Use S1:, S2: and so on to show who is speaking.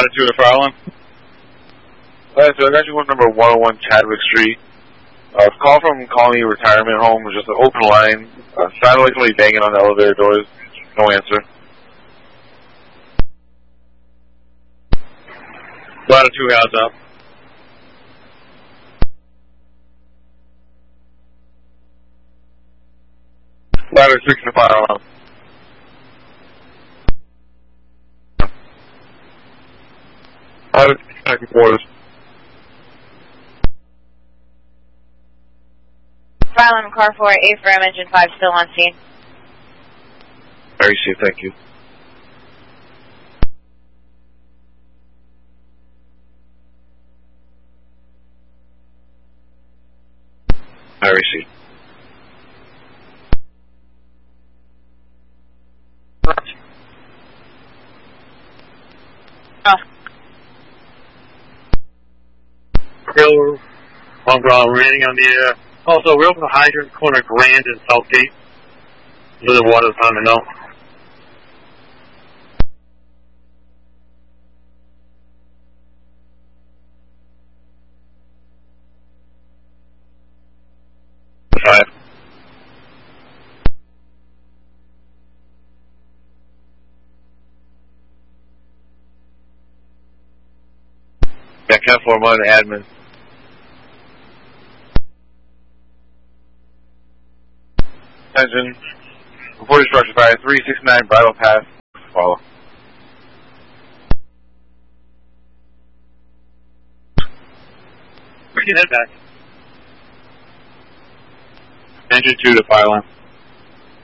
S1: Latitude of Farland.
S2: Latitude, I got you on number 101 Chadwick Street. Call from Colony Retirement Home, just an open line. Sounded like somebody banging on the elevator doors. No answer.
S1: Latitude, heads up.
S2: Ladder 6 to fire alarm. Ladder 6 second quarters.
S3: Farland, car 4, A-firm, engine 5 still on scene.
S2: I receive, thank you. I receive.
S1: Real remaining on the air. Also, real from the hydrant, corner Grand and Southgate. The water's on the note.
S2: Yeah, Cat 4, I'm on admin. Attention. Report structure fire 369 Bridle Path. Follow.
S1: We can head back.
S2: Engine 2 to fire line.